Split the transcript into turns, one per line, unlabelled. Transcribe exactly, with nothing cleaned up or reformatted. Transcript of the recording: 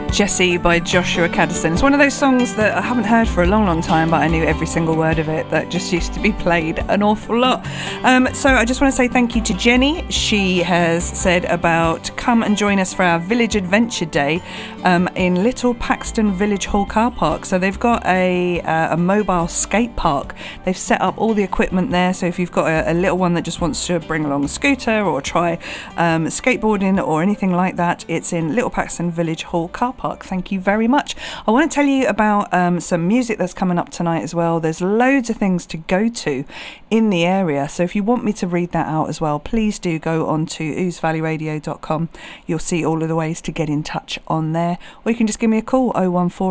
Jessie by Joshua Caddison. It's one of those songs that I haven't heard for a long, long time, but I knew every single word of it. That just used to be played an awful lot. Um, so I just want to say thank you to Jenny. She has said about come and join us for our Village Adventure Day um, in Little Paxton Village Hall car park. So they've got a, uh, a mobile skate park. They've set up all the equipment there. So if you've got a, a little one that just wants to bring along a scooter or try um, skateboarding or anything like that, it's in Little Paxton Village Hall car park. Thank you very much. I want to tell you about um, some music that's coming up tonight as well. There's loads of things to go to in the area, so if you want me to read that out as well, please do go on to ouse valley radio dot com. You'll see all of the ways to get in touch on there, or you can just give me a call, oh one four